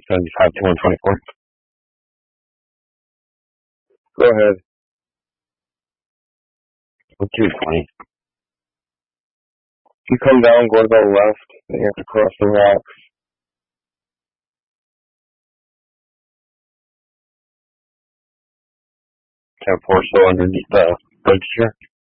75 to 124. Go ahead. 220. You come down, go to the left, then you have to cross the rocks. 10-4, so underneath the bridge here.